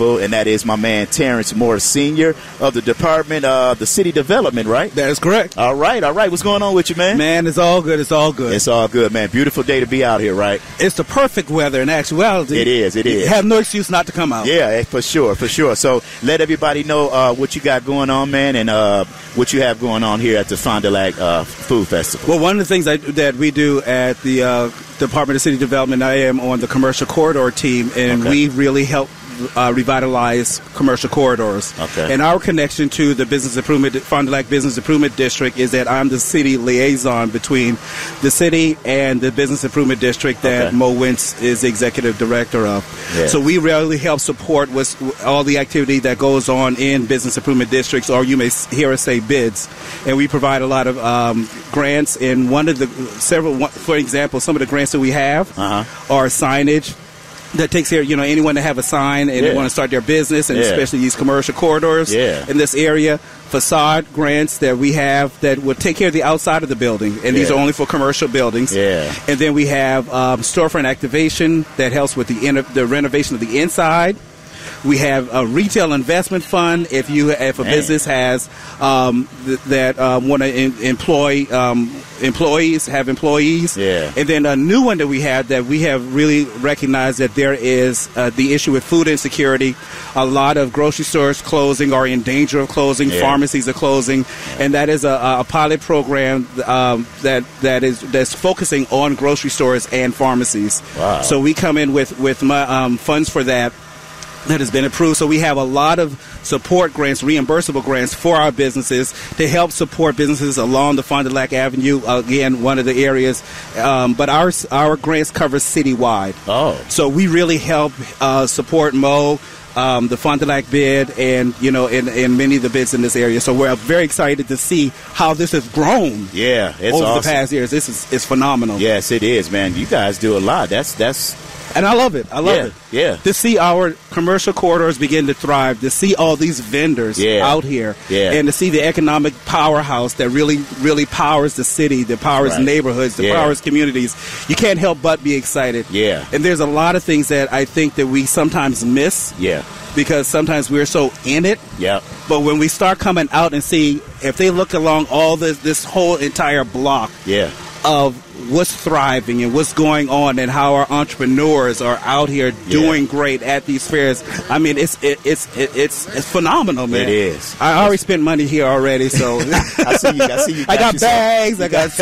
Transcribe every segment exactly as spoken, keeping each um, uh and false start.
Festival, and that is my man Terrence Moore Senior of the Department of the City Development, right? That is correct. All right, all right. What's going on with you, man? Man, it's all good. It's all good. It's all good, man. Beautiful day to be out here, right? It's the perfect weather in actuality. It is, it is. You have no excuse not to come out. Yeah, for sure, for sure. So let everybody know uh, what you got going on, man, and uh, what you have going on here at the Fond du Lac uh, Food Festival. Well, one of the things I, that we do at the uh, Department of City Development, I am on the commercial corridor team, and Okay. we really help uh, revitalize commercial corridors. Okay. And our connection to the Business Improvement, Fond du Lac Business Improvement District is that I'm the city liaison between the city and the Business Improvement District that Okay. Mo Wentz is the executive director of. Yeah. So we really help support what's, all the activity that goes on in Business Improvement Districts, or you may hear us say bids. And we provide a lot of um, grants. And one of the several, one, for example, some of the grants that we have Uh-huh. are signage. That takes care, you know, anyone that have a sign and Yeah. they want to start their business, and Yeah. especially these commercial corridors Yeah. in this area. Facade grants that we have that will take care of the outside of the building, and these Yeah. are only for commercial buildings. Yeah. And then we have um, storefront activation that helps with the in- the renovation of the inside. We have a retail investment fund if you if a Man. business has um, th- that uh, want to in- employ um, employees, have employees. Yeah. And then a new one that we have that we have really recognized that there is uh, the issue with food insecurity. A lot of grocery stores closing or in danger of closing. Yeah. Pharmacies are closing, and that is a, a pilot program um, that that is that's focusing on grocery stores and pharmacies. Wow. So we come in with with my, um, funds for that. That has been approved. So we have a lot of support grants, reimbursable grants for our businesses to help support businesses along the Fond du Lac Avenue. Again, one of the areas. Um, but our our grants cover citywide. Oh. So we really help uh, support Mo, um, the Fond du Lac bid, and you know, and, and many of the bids in this area. So we're very excited to see how this has grown. Yeah, it's over awesome. the past years. This is it's phenomenal. Yes, it is, man. You guys do a lot. That's that's. And I love it. I love Yeah, it. yeah. To see our commercial corridors begin to thrive, to see all these vendors Yeah. out here, Yeah. and to see the economic powerhouse that really, really powers the city, that powers Right. neighborhoods, that Yeah. powers communities. You can't help but be excited. Yeah. And there's a lot of things that I think that we sometimes miss Yeah. because sometimes we're so in it. Yeah. But when we start coming out and see, if they look along all this, this whole entire block Yeah. of what's thriving and what's going on and how our entrepreneurs are out here doing great at these fairs. I mean, it's it, it's it, it's it's phenomenal, man. It is. I already spent money here already, so I see you. I see you. I got you some- bags, you I got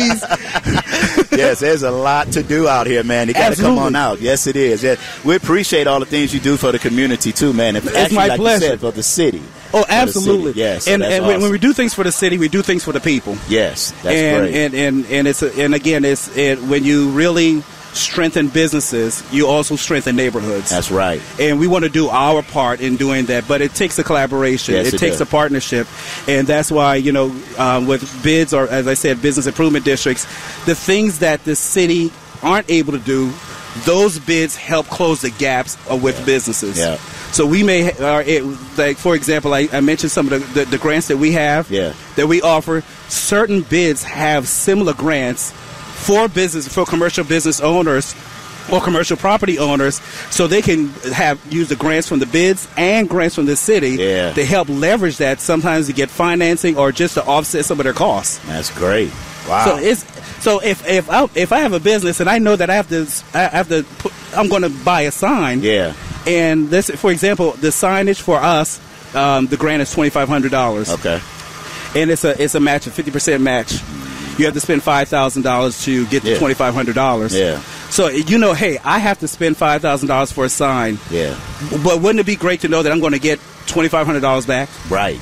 smoothies. Yes, there's a lot to do out here, man. You got to come on out. Yes, it is. Yeah, we appreciate all the things you do for the community too, man. And It's actually, my like pleasure. You said, for the city. Oh, For the absolutely. city. Yes, so and that's and when, when awesome. we do things for the city, we do things for the people. Yes, that's and, great. And and and it's a, and again, it's it, when you really strengthen businesses, you also strengthen neighborhoods. That's right. And we want to do our part in doing that, but it takes a collaboration. Yes, it, it takes does. a partnership, and that's why, you know, um, with bids or, as I said, business improvement districts, the things that the city aren't able to do, those bids help close the gaps uh, with Yeah. businesses. Yeah. So we may, uh, it, like for example, I, I mentioned some of the, the, the grants that we have, Yeah. that we offer. Certain bids have similar grants for business, for commercial business owners or commercial property owners, so they can have use the grants from the bids and grants from the city Yeah. to help leverage that, sometimes to get financing or just to offset some of their costs. That's great. Wow. So it's so if if I, if I have a business and I know that I have to I have to put, I'm going to buy a sign. yeah. And this, for example, the signage for us, um, the grant is twenty five hundred dollars. Okay. And it's a it's a match, a fifty percent match. You have to spend five thousand dollars to get the Yeah. twenty five hundred dollars. Yeah. So you know, hey, I have to spend five thousand dollars for a sign. Yeah. But wouldn't it be great to know that I'm going to get twenty five hundred dollars back? Right.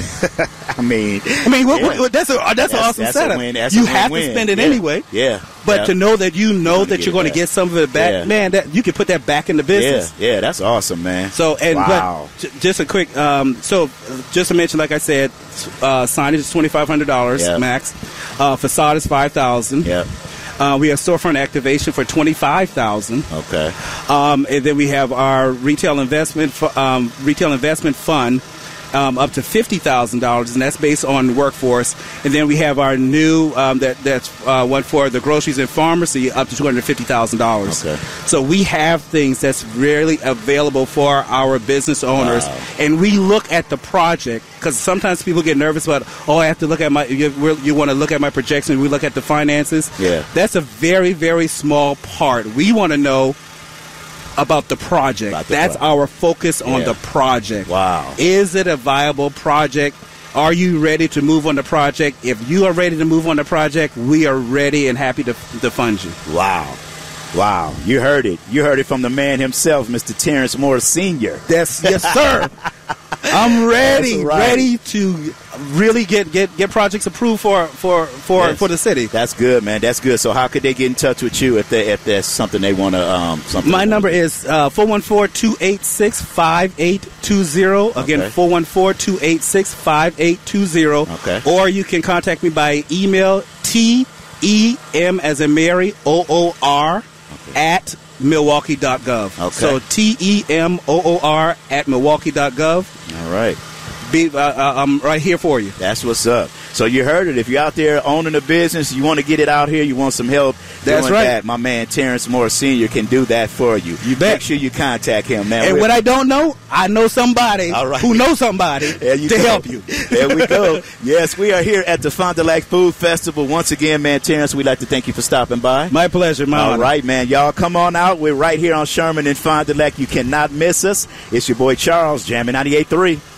I mean, I mean, what, yeah. what, that's a that's, an awesome that's a setup. win. That's you a have win-win. to spend it Yeah. anyway. Yeah. But Yeah. to know that you know gonna that get you're it going to back. get some of it back, Yeah. man, that you can put that back in the business. Yeah. Yeah. That's awesome, man. So and Wow. but j- just a quick um, so uh, just to mention, like I said, uh, signage is twenty five hundred dollars Yeah. max. Uh, facade is five thousand. Yeah. Uh, we have storefront activation for twenty five thousand. Okay. Um, and then we have our retail investment fu- um, retail investment fund um, up to fifty thousand dollars, and that's based on workforce. And then we have our new um, that that's uh, one for the groceries and pharmacy, up to two hundred fifty thousand dollars. Okay. So we have things that's really available for our business owners, Wow. and we look at the project, because sometimes people get nervous about, oh, I have to look at my, you, you want to look at my projection, we look at the finances. Yeah. That's a very, very small part. We want to know about the project. About the That's pro- our focus on Yeah. the project. Wow. Is it a viable project? Are you ready to move on the project? If you are ready to move on the project, we are ready and happy to, to fund you. Wow. Wow. You heard it. You heard it from the man himself, Mister Terrence Moore Senior That's yes, sir. I'm ready, That's right. ready to really get, get, get projects approved for for for, Yes. for the city. That's good, man. That's good. So how could they get in touch with you if they if there's something they want to um something? My they number wanna do? is uh, four one four, two eight six, five eight two zero. Again, Okay. four one four, two eight six, five eight two zero. Okay. Or you can contact me by email, T E M as in Mary, O O R, at milwaukee dot gov. Okay. So T E M O O R at milwaukee dot gov. All right. Be, uh, uh, I'm right here for you. That's what's up. So you heard it. If you're out there owning a business, you want to get it out here, you want some help That's doing right. that, my man Terrence Moore Senior can do that for you. You bet. Make sure you contact him, man. And We're- what I don't know, I know somebody All right. who knows somebody There you to go. help you. There we go. Yes, we are here at the Fond du Lac Food Festival. Once again, man, Terrence, we'd like to thank you for stopping by. My pleasure, my All honor. right, man. Y'all come on out. We're right here on Sherman and Fond du Lac. You cannot miss us. It's your boy Charles, jamming ninety-eight point three.